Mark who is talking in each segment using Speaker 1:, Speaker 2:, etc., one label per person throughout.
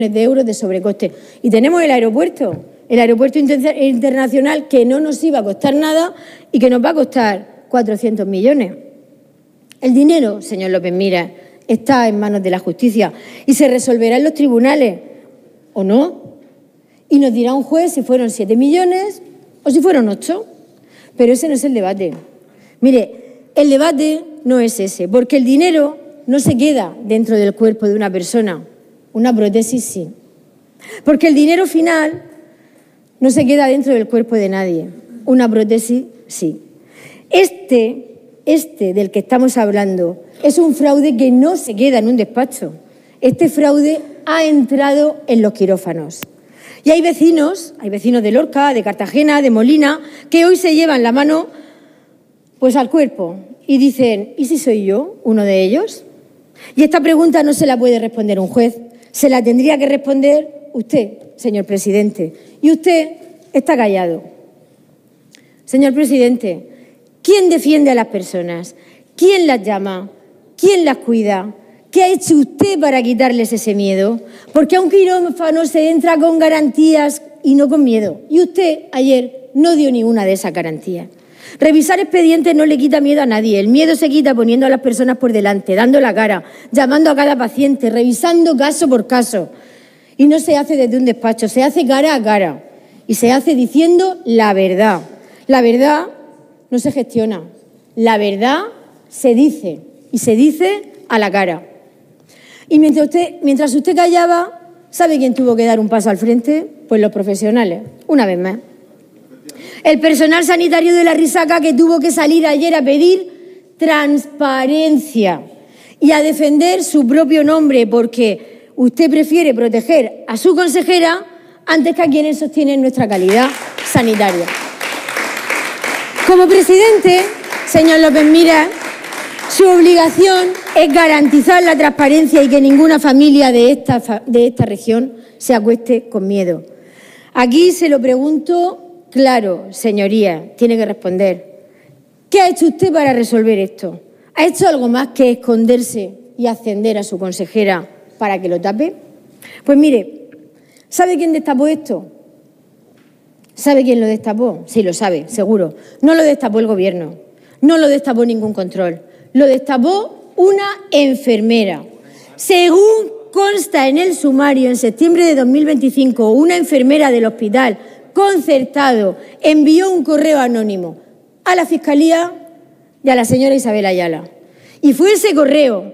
Speaker 1: de euros de sobrecoste. Y tenemos el aeropuerto internacional, que no nos iba a costar nada y que nos va a costar 400 millones. El dinero, señor López Miras, está en manos de la justicia y se resolverá en los tribunales, ¿o no? Y nos dirá un juez si fueron 7 millones o si fueron 8. Pero ese no es el debate. Mire, el debate no es ese, porque el dinero no se queda dentro del cuerpo de una persona. Una prótesis sí. Porque el dinero final no se queda dentro del cuerpo de nadie. Una prótesis sí. Este del que estamos hablando es un fraude que no se queda en un despacho. Este fraude ha entrado en los quirófanos. Y hay vecinos de Lorca, de Cartagena, de Molina, que hoy se llevan la mano pues al cuerpo y dicen, ¿y si soy yo uno de ellos? Y esta pregunta no se la puede responder un juez, se la tendría que responder usted, señor presidente. Y usted está callado. Señor presidente, ¿quién defiende a las personas? ¿Quién las llama? ¿Quién las cuida? ¿Qué ha hecho usted para quitarles ese miedo? Porque a un quirófano se entra con garantías y no con miedo. Y usted ayer no dio ninguna de esas garantías. Revisar expedientes no le quita miedo a nadie. El miedo se quita poniendo a las personas por delante, dando la cara, llamando a cada paciente, revisando caso por caso. Y no se hace desde un despacho, se hace cara a cara. Y se hace diciendo la verdad. La verdad no se gestiona. La verdad se dice. Y se dice a la cara. Y mientras usted callaba, ¿sabe quién tuvo que dar un paso al frente? Pues los profesionales, una vez más. El personal sanitario de la Risaca, que tuvo que salir ayer a pedir transparencia y a defender su propio nombre, porque usted prefiere proteger a su consejera antes que a quienes sostienen nuestra calidad sanitaria. Como presidente, señor López Miras, su obligación es garantizar la transparencia y que ninguna familia de esta región se acueste con miedo. Aquí se lo pregunto claro, señoría, tiene que responder. ¿Qué ha hecho usted para resolver esto? ¿Ha hecho algo más que esconderse y ascender a su consejera para que lo tape? Pues mire, ¿sabe quién destapó esto? ¿Sabe quién lo destapó? Sí, lo sabe, seguro. No lo destapó el Gobierno, no lo destapó ningún control. Lo destapó una enfermera. Según consta en el sumario, en septiembre de 2025, una enfermera del hospital concertado envió un correo anónimo a la Fiscalía y a la señora Isabel Ayala. Y fue ese correo,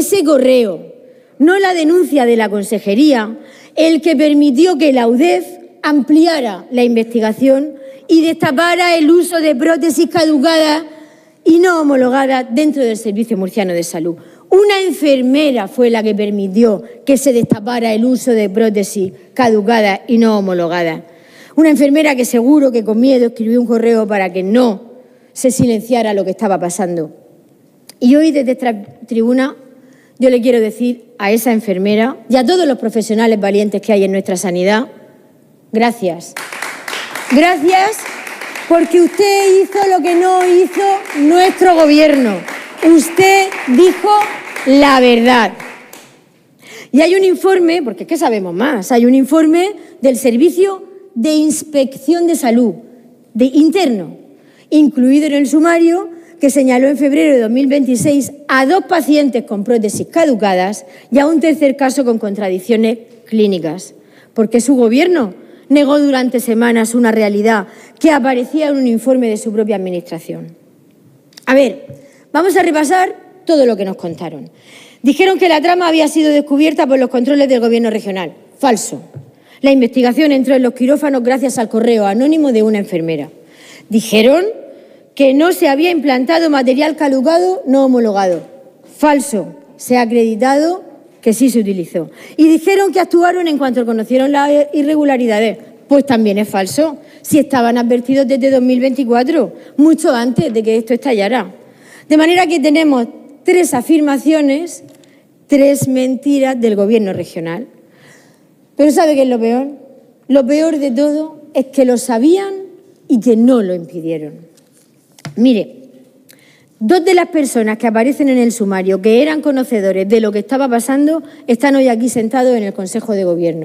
Speaker 1: no la denuncia de la Consejería, el que permitió que la UDEF ampliara la investigación y destapara el uso de prótesis caducadas y no homologada dentro del Servicio Murciano de Salud. Una enfermera fue la que permitió que se destapara el uso de prótesis caducadas y no homologadas. Una enfermera que seguro que con miedo escribió un correo para que no se silenciara lo que estaba pasando. Y hoy desde esta tribuna yo le quiero decir a esa enfermera y a todos los profesionales valientes que hay en nuestra sanidad, gracias. Gracias. Porque usted hizo lo que no hizo nuestro Gobierno. Usted dijo la verdad. Y hay un informe, porque ¿qué sabemos más? Hay un informe del Servicio de Inspección de Salud, interno, incluido en el sumario, que señaló en febrero de 2026 a 2 pacientes con prótesis caducadas y a un tercer caso con contradicciones clínicas. Porque su Gobierno negó durante semanas una realidad que aparecía en un informe de su propia administración. A ver, vamos a repasar todo lo que nos contaron. Dijeron que la trama había sido descubierta por los controles del Gobierno regional. Falso. La investigación entró en los quirófanos gracias al correo anónimo de una enfermera. Dijeron que no se había implantado material caducado no homologado. Falso. Se ha acreditado que sí se utilizó. Y dijeron que actuaron en cuanto conocieron las irregularidades. Pues también es falso. Si estaban advertidos desde 2024, mucho antes de que esto estallara. De manera que tenemos 3 afirmaciones, 3 mentiras del Gobierno regional. Pero ¿sabe qué es lo peor? Lo peor de todo es que lo sabían y que no lo impidieron. Mire, 2 de las personas que aparecen en el sumario, que eran conocedores de lo que estaba pasando, están hoy aquí sentados en el Consejo de Gobierno.